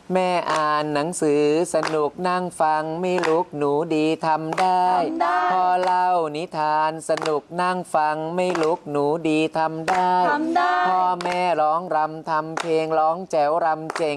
แม่อ่านหนังสือสนุกนั่งฟังไม่ลุกหนูดีทำได้พ่อเล่านิทานสนุกนั่งฟังไม่ลุกหนูดีทำได้พ่อแม่ร้องรำทำเพลงร้องแจ๋วรำเจ๋ง